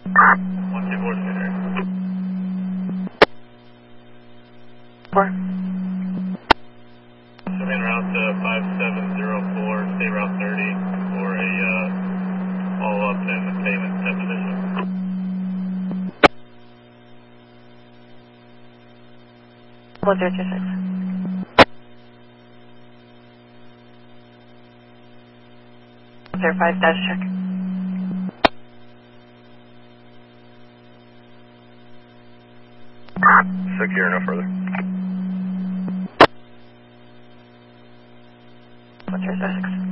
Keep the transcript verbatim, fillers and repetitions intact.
One two four center. Four. Send route to five seven zero four, state route thirty for a uh, follow-up and payment deposition. One zero two six. Zero five dash check. Secure, no further. One zero zero six.